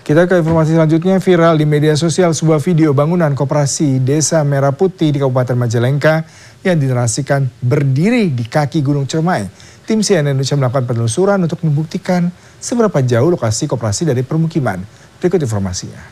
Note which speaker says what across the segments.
Speaker 1: Kita ke informasi selanjutnya. Viral di media sosial sebuah video bangunan koperasi Desa Merah Putih di Kabupaten Majalengka yang dinarasikan berdiri di kaki Gunung Ciremai. Tim CNN Indonesia melakukan penelusuran untuk membuktikan seberapa jauh lokasi koperasi dari permukiman. Berikut informasinya.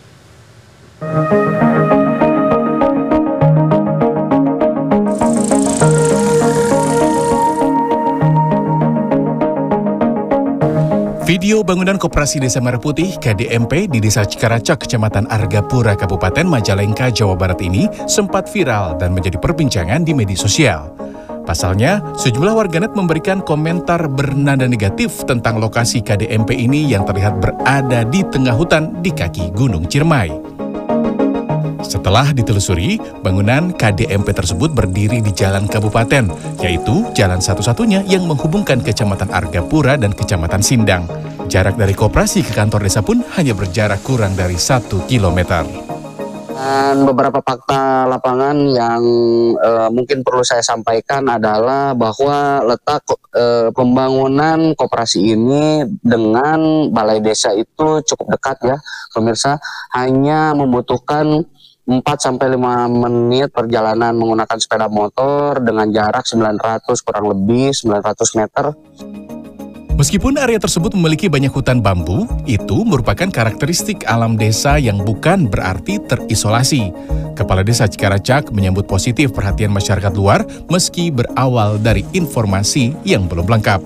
Speaker 2: Video bangunan Koperasi Desa Merah Putih KDMP di Desa Cikaracak, Kecamatan Argapura, Kabupaten Majalengka, Jawa Barat ini sempat viral dan menjadi perbincangan di media sosial. Pasalnya, sejumlah warganet memberikan komentar bernada negatif tentang lokasi KDMP ini yang terlihat berada di tengah hutan di kaki Gunung Ciremai. Setelah ditelusuri, bangunan KDMP tersebut berdiri di jalan kabupaten, yaitu jalan satu-satunya yang menghubungkan Kecamatan Argapura dan Kecamatan Sindang. Jarak dari koperasi ke kantor desa pun hanya berjarak kurang dari 1 kilometer.
Speaker 3: Dan beberapa fakta lapangan yang mungkin perlu saya sampaikan adalah bahwa letak pembangunan koperasi ini dengan balai desa itu cukup dekat ya, pemirsa. Hanya membutuhkan 4-5 menit perjalanan menggunakan sepeda motor dengan jarak kurang lebih 900 meter.
Speaker 2: Meskipun area tersebut memiliki banyak hutan bambu, itu merupakan karakteristik alam desa yang bukan berarti terisolasi. Kepala Desa Cikaracak menyambut positif perhatian masyarakat luar meski berawal dari informasi yang belum lengkap.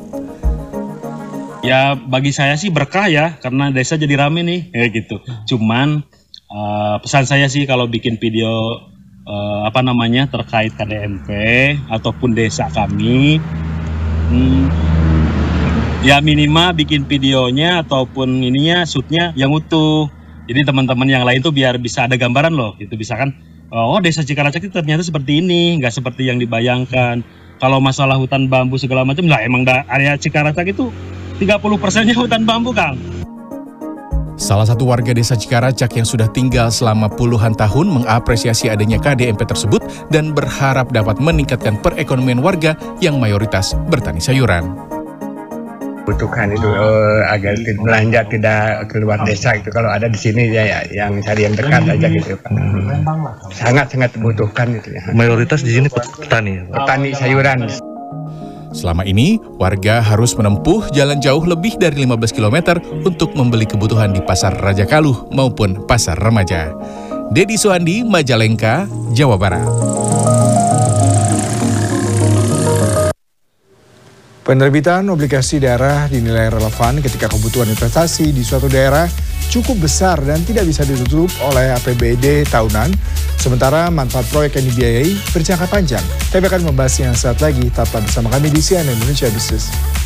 Speaker 4: Ya bagi saya sih berkah ya, karena desa jadi rame nih, gitu. Cuman pesan saya sih kalau bikin video terkait KDMP ataupun desa kami, ya minimal bikin videonya ataupun shootnya yang utuh. Jadi teman-teman yang lain tuh biar bisa ada gambaran loh, gitu. Bisa kan, oh desa Cikaracak itu ternyata seperti ini, nggak seperti yang dibayangkan. Kalau masalah hutan bambu segala macam, lah emang area Cikaracak itu 30%-nya hutan bambu, Kang.
Speaker 2: Salah satu warga desa Cikaracak yang sudah tinggal selama puluhan tahun mengapresiasi adanya KDMP tersebut dan berharap dapat meningkatkan perekonomian warga yang mayoritas bertani sayuran.
Speaker 5: Butuhkan itu agar belanja tidak keluar desa gitu. Kalau ada di sini ya yang cari yang dekat aja gitu. Sangat dibutuhkan gitu ya.
Speaker 6: Mayoritas di sini petani.
Speaker 5: Petani sayuran.
Speaker 2: Selama ini, warga harus menempuh jalan jauh lebih dari 15 km untuk membeli kebutuhan di Pasar Raja Kaluh maupun Pasar Remaja. Dedi Suhandi, Majalengka, Jawa Barat.
Speaker 1: Penerbitan obligasi daerah dinilai relevan ketika kebutuhan investasi di suatu daerah cukup besar dan tidak bisa ditutup oleh APBD tahunan, sementara manfaat proyek yang dibiayai berjangka panjang. Kami akan membahasnya saat lagi, tetaplah bersama kami di CNN Indonesia Business.